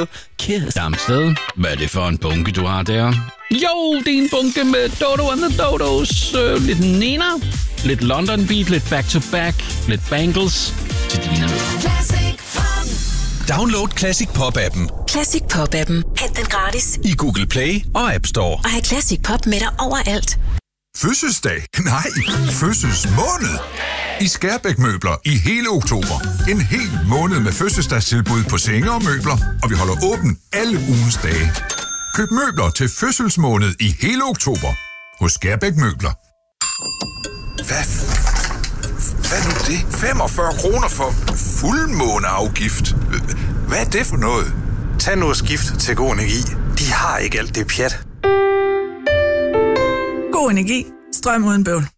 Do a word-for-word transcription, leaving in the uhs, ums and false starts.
Royal Kiss. Damsted, hvad er det for en bunke, du har der? Jo, det er en bunke med Dodo and the Dodos. Øh, lidt Nina, lidt London Beat, lidt Back to Back, lidt Bangles til dine ører. Classic Pop. Download Classic Pop-appen. Classic Pop-appen. Hent den gratis. I Google Play og App Store. Og have Classic Pop med dig overalt. Fødselsdag? Nej, fødselsmåned. I Skærbæk Møbler i hele oktober. En hel måned med fødselsdagstilbud på senge og møbler, og vi holder åben alle ugens dage. Køb møbler til fødselsmåned i hele oktober hos Skærbæk Møbler. Hvad? Hvad er nu det? femogfyrre kroner for fuldmåneafgift. Hvad er det for noget? Tag nu og skift til God Energi. De har ikke alt det pjat. God Energi. Strøm uden bøvl.